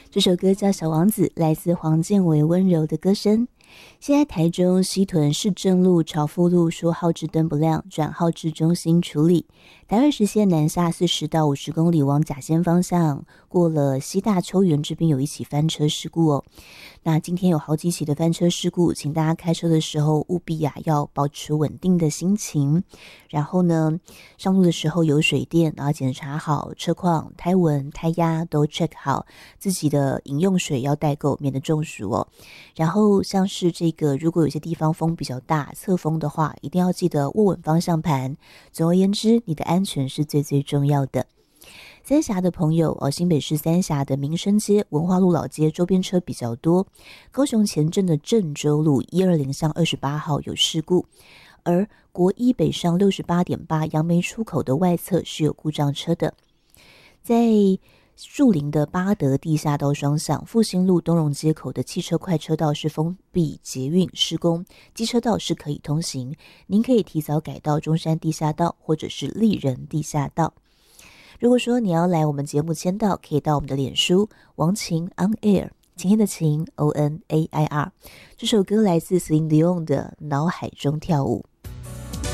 这首歌叫《小王子》，来自黄建伟温柔的歌声。现在台中西屯市政路朝富路说号志灯不亮，转号志中心处理。台二十线南下40到50公里往甲仙方向，过了西大秋园这边有一起翻车事故哦。那今天有好几起的翻车事故，请大家开车的时候务必要保持稳定的心情。然后呢，上路的时候有水电，然后检查好车况、胎纹、胎压都 check 好，自己的饮用水要带够，免得中暑哦。然后像是这个，如果有些地方风比较大，侧风的话，一定要记得握稳方向盘。总而言之，你的安全是最重要的。三峡的朋友新北市三峡的民生街、文化路老街周边车比较多。高雄前镇的郑州路120巷28号有事故，而国一北上68.8杨梅出口的外侧是有故障车的。在树林的八德地下道双向，复兴路东荣街口的汽车快车道是封闭捷运施工，机车道是可以通行，您可以提早改到中山地下道或者是丽人地下道。如果说你要来我们节目签到，可以到我们的脸书王晴 on air， 晴天的晴 ONAIR。 这首歌来自 Celine Dion 的脑海中跳舞。